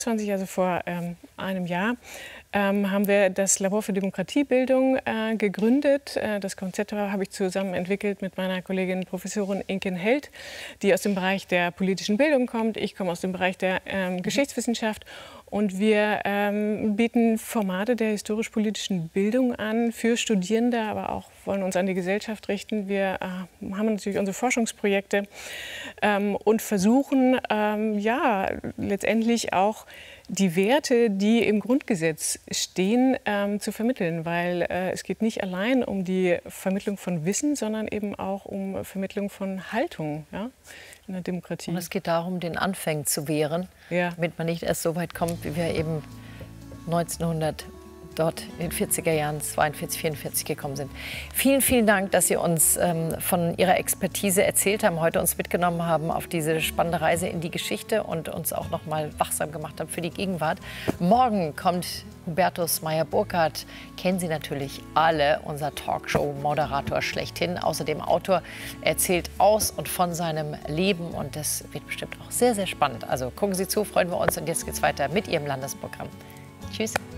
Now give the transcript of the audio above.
20, also vor einem Jahr, haben wir das Labor für Demokratiebildung gegründet. Das Konzept habe ich zusammen entwickelt mit meiner Kollegin Professorin Inken Held, die aus dem Bereich der politischen Bildung kommt. Ich komme aus dem Bereich der Geschichtswissenschaft. Und wir bieten Formate der historisch-politischen Bildung an für Studierende, aber auch wollen uns an die Gesellschaft richten. Wir haben natürlich unsere Forschungsprojekte und versuchen ja letztendlich auch die Werte, die im Grundgesetz stehen, zu vermitteln, weil es geht nicht allein um die Vermittlung von Wissen, sondern eben auch um Vermittlung von Haltung, ja, in der Demokratie. Und es geht darum, den Anfängen zu wehren, ja, damit man nicht erst so weit kommt, wie wir eben 1900 dort in den 40er Jahren 42, 44 gekommen sind. Vielen, vielen Dank, dass Sie uns von Ihrer Expertise erzählt haben, heute uns mitgenommen haben auf diese spannende Reise in die Geschichte und uns auch noch mal wachsam gemacht haben für die Gegenwart. Morgen kommt Hubertus Meyer-Burkhardt, kennen Sie natürlich alle, unser Talkshow-Moderator schlechthin, außerdem Autor, erzählt aus und von seinem Leben und das wird bestimmt auch sehr, sehr spannend. Also gucken Sie zu, freuen wir uns und jetzt geht's weiter mit Ihrem Landesprogramm. Tschüss.